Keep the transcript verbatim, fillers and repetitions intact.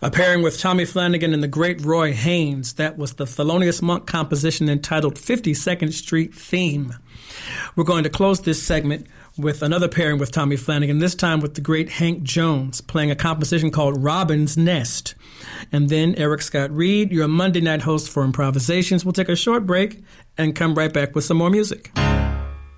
A pairing with Tommy Flanagan and the great Roy Haynes. That was the Thelonious Monk composition entitled fifty-second Street Theme. We're going to close this segment with another pairing with Tommy Flanagan, this time with the great Hank Jones, playing a composition called Robin's Nest. And then Eric Scott Reed, your Monday night host for Improvisations, will take a short break and come right back with some more music.